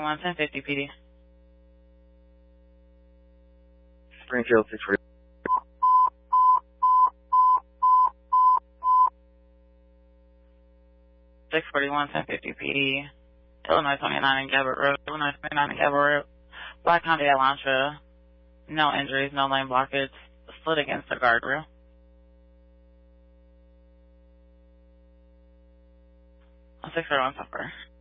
1050 PD. Springfield 640. Six 1050 PD. Illinois 29 in Gabbard Road. Illinois 29 in Gabbard Road. Black Hyundai Elantra. No injuries, no lane blockage. Slid against the guardrail. 641 suffer.